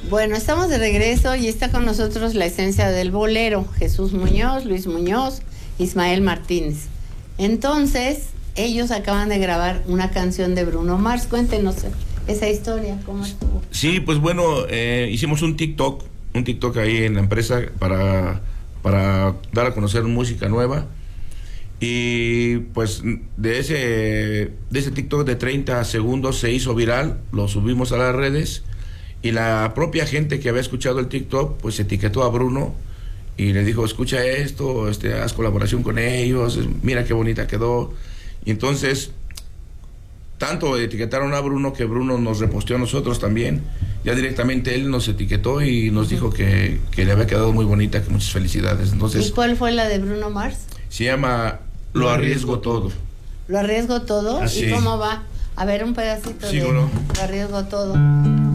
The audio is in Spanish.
Bueno, estamos de regreso y está con nosotros la esencia del bolero, Jesús Muñoz, Luis Muñoz, Ismael Martínez. Entonces, ellos acaban de grabar una canción de Bruno Mars. Cuéntenos esa historia, ¿cómo estuvo? Sí, pues bueno, hicimos un TikTok ahí en la empresa para dar a conocer música nueva. Y pues de ese TikTok de 30 segundos se hizo viral, lo subimos a las redes y la propia gente que había escuchado el TikTok pues etiquetó a Bruno y le dijo, escucha esto, haz colaboración con ellos, mira qué bonita quedó. Y entonces tanto etiquetaron a Bruno que Bruno nos reposteó a nosotros también. Ya directamente él nos etiquetó y nos dijo que le había quedado muy bonita, que muchas felicidades. Entonces, ¿y cuál fue la de Bruno Mars? Se llama Lo arriesgo todo. ¿Lo arriesgo todo? Así. ¿Y cómo va? A ver, un pedacito Sí, de ¿no? Lo arriesgo todo.